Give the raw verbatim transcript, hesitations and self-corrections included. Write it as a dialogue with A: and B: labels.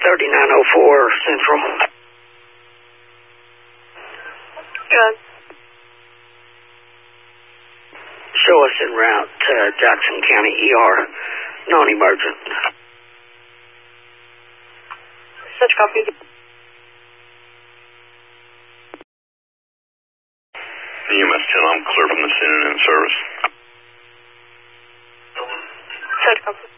A: thirty-nine oh four Central.
B: Good.
A: Show us en route to Jackson County E R, non-emergent.
B: Such copy.
C: E M S ten, I'm clear from the scene and in service.
B: Such copy.